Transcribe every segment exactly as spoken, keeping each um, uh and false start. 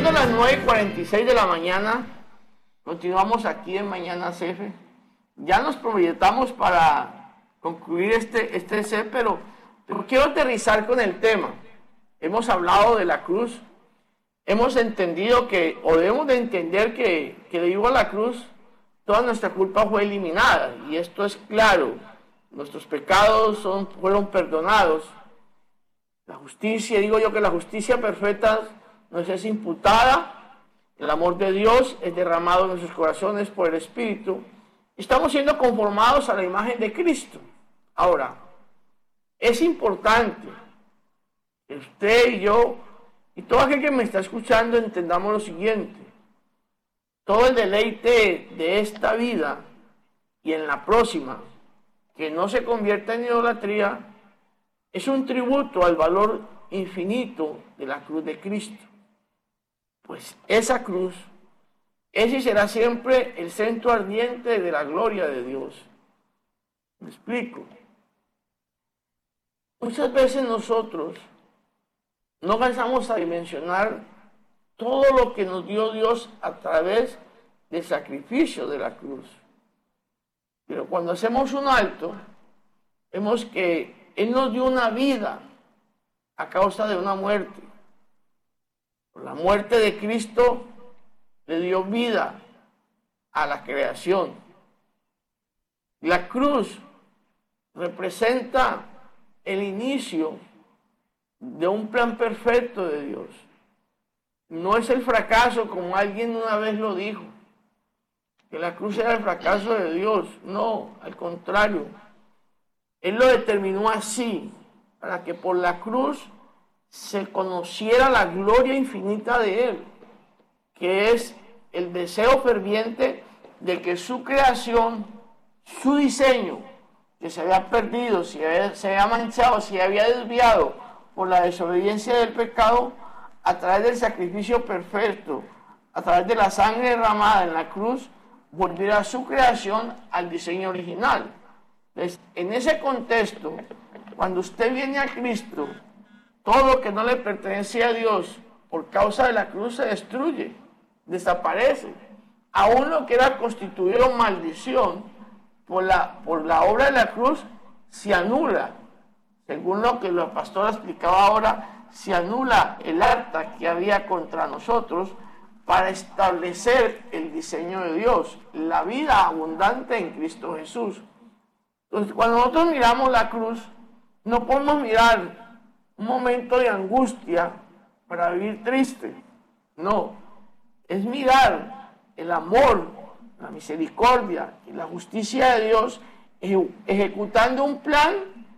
Siendo las nueve y cuarenta y seis de la mañana, continuamos aquí en Mañana C F. Ya nos proyectamos para concluir este, este C, pero, pero quiero aterrizar con el tema. Hemos hablado de la cruz, hemos entendido que, o debemos de entender que, que debido a la cruz, toda nuestra culpa fue eliminada, y esto es claro. Nuestros pecados son, fueron perdonados. La justicia, digo yo que la justicia perfecta nos es imputada, el amor de Dios es derramado en nuestros corazones por el Espíritu. Estamos siendo conformados a la imagen de Cristo. Ahora, es importante que usted y yo, y todo aquel que me está escuchando, entendamos lo siguiente. Todo el deleite de esta vida y en la próxima, que no se convierta en idolatría, es un tributo al valor infinito de la cruz de Cristo. Pues esa cruz es y será siempre el centro ardiente de la gloria de Dios. ¿Me explico? Muchas veces nosotros no alcanzamos a dimensionar todo lo que nos dio Dios a través del sacrificio de la cruz. Pero cuando hacemos un alto, vemos que Él nos dio una vida a causa de una muerte. La muerte de Cristo le dio vida a la creación. La cruz representa el inicio de un plan perfecto de Dios. No es el fracaso, como alguien una vez lo dijo, que la cruz era el fracaso de Dios. No, al contrario. Él lo determinó así, para que por la cruz se conociera la gloria infinita de Él, que es el deseo ferviente de que su creación, su diseño, que se había perdido, se había, se había manchado, se había desviado por la desobediencia del pecado, a través del sacrificio perfecto, a través de la sangre derramada en la cruz, volviera a su creación al diseño original. Entonces, en ese contexto, cuando usted viene a Cristo, todo lo que no le pertenece a Dios por causa de la cruz se destruye, desaparece. Aún lo que era constituido maldición por la, por la obra de la cruz se anula. Según lo que la pastora explicaba ahora, se anula el acta que había contra nosotros para establecer el diseño de Dios, la vida abundante en Cristo Jesús. Entonces, cuando nosotros miramos la cruz, no podemos mirar un momento de angustia para vivir triste. No, es mirar el amor, la misericordia y la justicia de Dios ejecutando un plan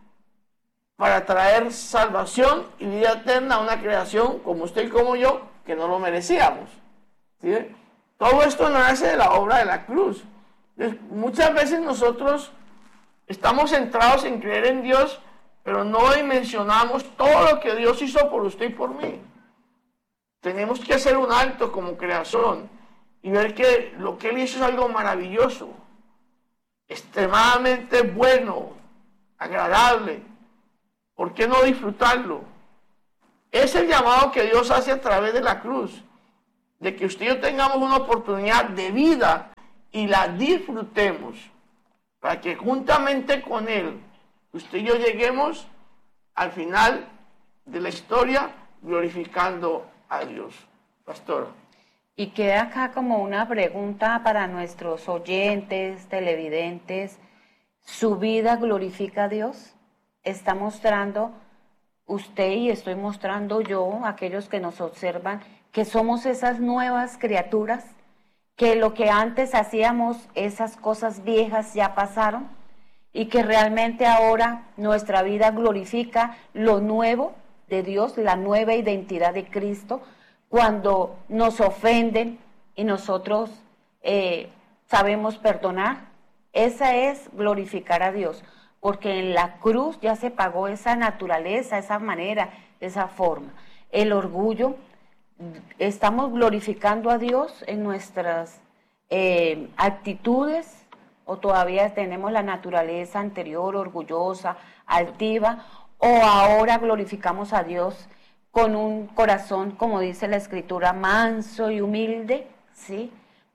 para traer salvación y vida eterna a una creación como usted y como yo, que no lo merecíamos. ¿Sí? Todo esto nace de la obra de la cruz. Entonces, muchas veces nosotros estamos centrados en creer en Dios, pero no dimensionamos todo lo que Dios hizo por usted y por mí. Tenemos que hacer un alto como creación y ver que lo que Él hizo es algo maravilloso, extremadamente bueno, agradable. ¿Por qué no disfrutarlo? Es el llamado que Dios hace a través de la cruz, de que usted y yo tengamos una oportunidad de vida y la disfrutemos, para que juntamente con Él, usted y yo lleguemos al final de la historia glorificando a Dios. Pastor. Y queda acá como una pregunta para nuestros oyentes, televidentes. ¿Su vida glorifica a Dios? ¿Está mostrando usted y estoy mostrando yo, aquellos que nos observan, que somos esas nuevas criaturas? ¿Que lo que antes hacíamos, esas cosas viejas ya pasaron? Y que realmente ahora nuestra vida glorifica lo nuevo de Dios, la nueva identidad de Cristo, cuando nos ofenden y nosotros eh, sabemos perdonar. Esa es glorificar a Dios, porque en la cruz ya se pagó esa naturaleza, esa manera, esa forma. El orgullo, estamos glorificando a Dios en nuestras eh, actitudes, o todavía tenemos la naturaleza anterior, orgullosa, altiva, o ahora glorificamos a Dios con un corazón, como dice la Escritura, manso y humilde, ¿sí?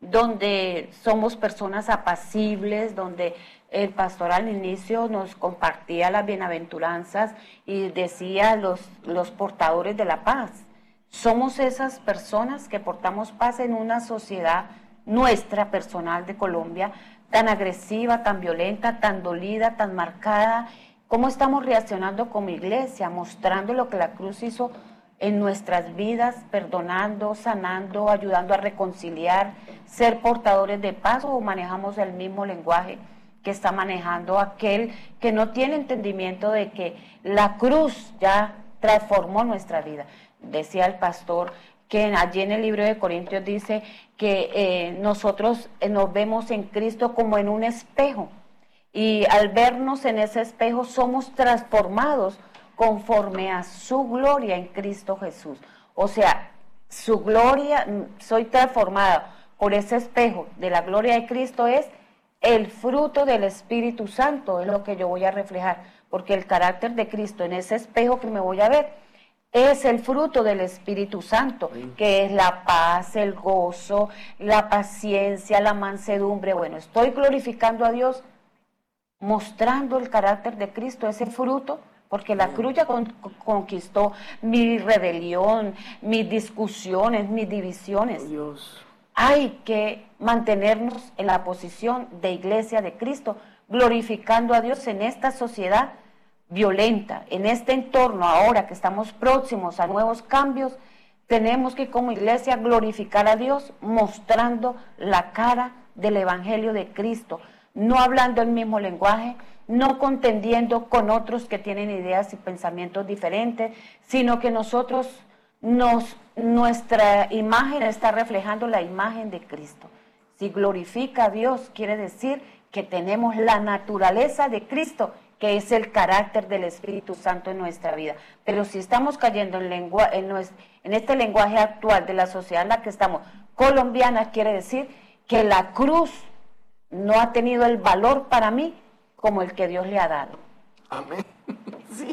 Donde somos personas apacibles, donde el pastor al inicio nos compartía las bienaventuranzas y decía los, los portadores de la paz. Somos esas personas que portamos paz en una sociedad nuestra personal de Colombia, tan agresiva, tan violenta, tan dolida, tan marcada. ¿Cómo estamos reaccionando como iglesia? Mostrando lo que la cruz hizo en nuestras vidas, perdonando, sanando, ayudando a reconciliar, ser portadores de paz, o manejamos el mismo lenguaje que está manejando aquel que no tiene entendimiento de que la cruz ya transformó nuestra vida. Decía el pastor que allí en el libro de Corintios dice que eh, nosotros nos vemos en Cristo como en un espejo, y al vernos en ese espejo somos transformados conforme a su gloria en Cristo Jesús. O sea, su gloria, soy transformada por ese espejo de la gloria de Cristo, es el fruto del Espíritu Santo, es lo que yo voy a reflejar, porque el carácter de Cristo en ese espejo que me voy a ver es el fruto del Espíritu Santo, que es la paz, el gozo, la paciencia, la mansedumbre. Bueno, estoy glorificando a Dios mostrando el carácter de Cristo, ese fruto, porque la cruz ya con, conquistó mi rebelión, mis discusiones, mis divisiones. Dios. Hay que mantenernos en la posición de iglesia de Cristo, glorificando a Dios en esta sociedad violenta, en este entorno. Ahora que estamos próximos a nuevos cambios, tenemos que como iglesia glorificar a Dios mostrando la cara del Evangelio de Cristo, no hablando el mismo lenguaje, no contendiendo con otros que tienen ideas y pensamientos diferentes, sino que nosotros, nos, nuestra imagen está reflejando la imagen de Cristo. Si glorifica a Dios, quiere decir que tenemos la naturaleza de Cristo, que es el carácter del Espíritu Santo en nuestra vida. Pero si estamos cayendo en, lengua, en, nuestro, en este lenguaje actual de la sociedad en la que estamos, colombiana, quiere decir que la cruz no ha tenido el valor para mí como el que Dios le ha dado. Amén. Sí.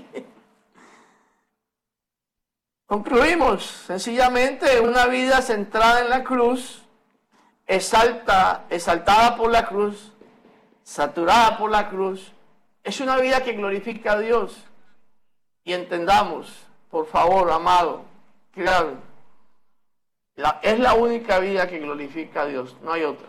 Concluimos. Sencillamente, una vida centrada en la cruz, exalta, exaltada por la cruz, saturada por la cruz, es una vida que glorifica a Dios. Y entendamos, por favor, amado, claro, la, es la única vida que glorifica a Dios, no hay otra.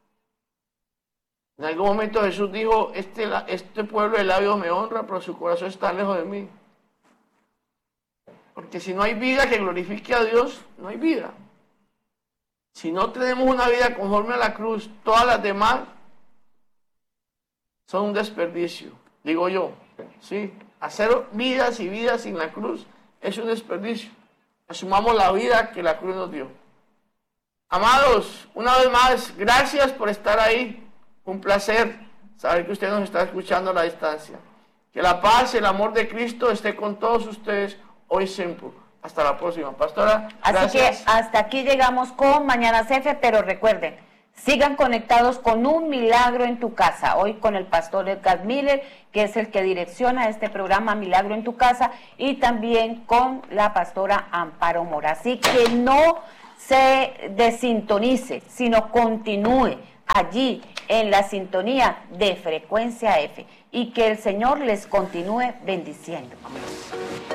En algún momento Jesús dijo, este, este pueblo de labios me honra, pero su corazón está lejos de mí. Porque si no hay vida que glorifique a Dios, no hay vida. Si no tenemos una vida conforme a la cruz, todas las demás son un desperdicio, digo yo. ¿Sí? Hacer vidas y vidas sin la cruz es un desperdicio. Asumamos la vida que la cruz nos dio. Amados, una vez más, gracias por estar ahí. Un placer saber que usted nos está escuchando a la distancia. Que la paz y el amor de Cristo esté con todos ustedes hoy siempre. Hasta la próxima. Pastora, gracias. Así que hasta aquí llegamos con Mañanas F, pero recuerden, sigan conectados con Un Milagro en tu Casa. Hoy con el pastor Edgar Miller, que es el que direcciona este programa Milagro en tu Casa, y también con la pastora Amparo Mora. Así que no se desintonice, sino continúe allí en la sintonía de Frecuencia F, y que el Señor les continúe bendiciendo.